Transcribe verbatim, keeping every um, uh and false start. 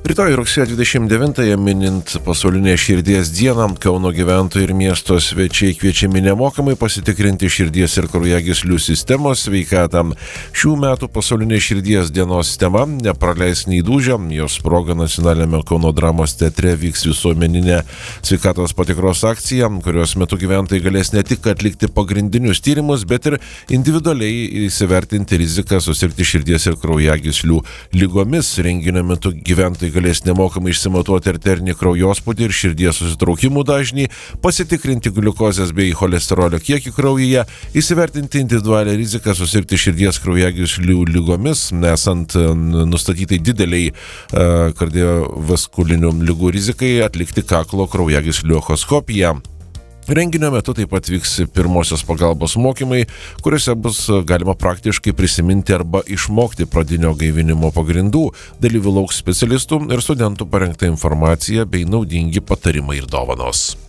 Rytoj rugsėjo dvidešimt devintąją minint pasaulinę širdies dieną, Kauno gyventojai ir miesto svečiai kviečiami nemokamai pasitikrinti širdies ir kraujagyslių sistemos sveikatą. Šių metų pasaulinė širdies dienos tema – nepraleis nei dūžio. Jos proga nacionaliniame Kauno dramos teatre vyks visuomeninė sveikatos patikros akcija, kurios metu gyventojai galės ne tik atlikti pagrindinius tyrimus, bet ir individualiai įsivertinti riziką susirgti širdies ir kraujagyslių ligomis. Renginio metu gyventojai galės nemokamai išsimatuoti arterinį kraujospūdį ir širdies susitraukimų dažnį, pasitikrinti gliukozės bei cholesterolio kiekį kraujyje, įsivertinti individualią riziką susirgti širdies kraujagyslių ligomis, nesant nustatytai dideliai uh, kardiovaskulinių ligų rizikai, atlikti kaklo kraujagyslių echoskopiją. Renginio metu taip pat vyks pirmosios pagalbos mokymai, kuriuose bus galima praktiškai prisiminti arba išmokti pradinio gaivinimo pagrindų. Dalyvių lauks specialistų ir studentų parengta informacija bei naudingi patarimai ir dovanos.